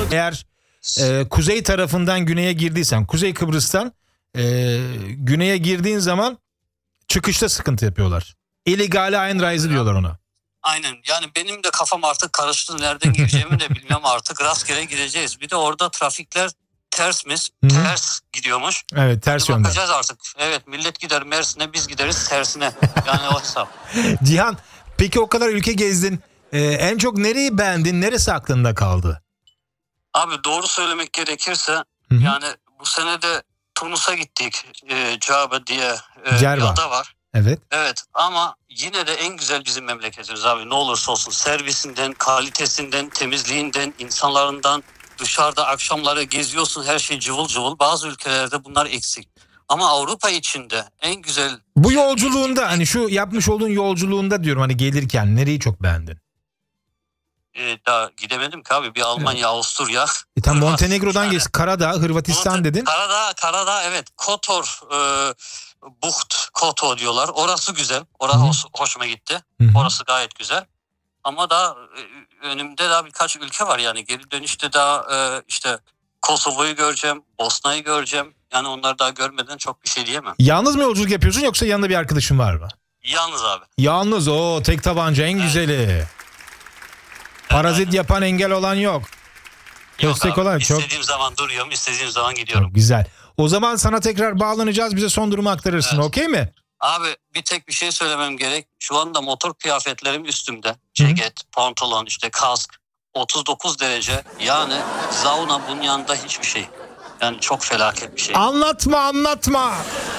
Eğer kuzey tarafından güneye girdiysen, Kuzey Kıbrıs'tan güneye girdiğin zaman çıkışta sıkıntı yapıyorlar. Illegale Einreise diyorlar ona. Aynen, yani benim de kafam artık karıştı. Nereden gireceğimi de bilmem artık. Rastgele gireceğiz. Bir de orada trafikler tersmiş. Ters gidiyormuş. Evet, ters yönde. Bakacağız artık. Evet, millet gider Mersin'e, biz gideriz tersine. Yani o hesap. Cihan, peki o kadar ülke gezdin. En çok nereyi beğendin? Neresi aklında kaldı? Abi doğru söylemek gerekirse yani bu sene de Tunus'a gittik. Cerba diye bir ada var. Evet. Evet, ama yine de en güzel bizim memleketimiz abi. Ne olursa olsun servisinden, kalitesinden, temizliğinden, insanlarından, dışarıda akşamları geziyorsun, her şey cıvıl cıvıl. Bazı ülkelerde bunlar eksik. Ama Avrupa içinde en güzel... Bu yolculuğunda hani şu yapmış olduğun yolculuğunda diyorum, hani gelirken nereyi çok beğendin? Daha gidemedim ki abi. Bir Almanya, Avusturya. Tam Montenegro'dan geç. Karadağ, Hırvatistan dedin. Karadağ evet. Kotor, Bucht, Kotor diyorlar. Orası güzel. Orası hoşuma gitti. Orası gayet güzel. Ama daha önümde daha birkaç ülke var yani. Geri dönüşte daha işte Kosova'yı göreceğim, Bosna'yı göreceğim. Yani onları daha görmeden çok bir şey diyemem. Yalnız mı yolculuk yapıyorsun yoksa yanında bir arkadaşın var mı? Yalnız abi. Yalnız, o tek tabanca en güzeli. Parazit yapan, engel olan yok. Köstek olan çok. İstediğim zaman duruyorum, istediğim zaman gidiyorum. Çok güzel. O zaman sana tekrar bağlanacağız. Bize son durumu aktarırsın, okey mi? Abi bir tek bir şey söylemem gerek. Şu anda motor kıyafetlerim üstümde. Ceket, pantolon, işte kask. 39 derece. Yani sauna bunun yanında hiçbir şey. Yani çok felaket bir şey. Anlatma.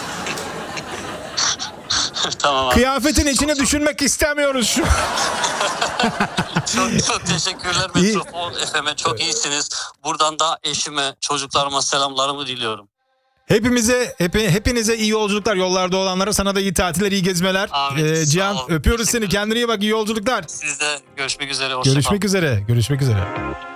Tamam abi. Kıyafetin içine düşünmek istemiyoruz şu. Çok teşekkürler Metropol FM'e. Çok iyisiniz. Buradan da eşime, çocuklarıma selamlarımı diliyorum. Hepinize iyi yolculuklar, yollarda olanlara. Sana da iyi tatiller, iyi gezmeler. Cihan, öpüyoruz seni. Kendine iyi bak, iyi yolculuklar. Siz de görüşmek üzere. Görüşmek üzere.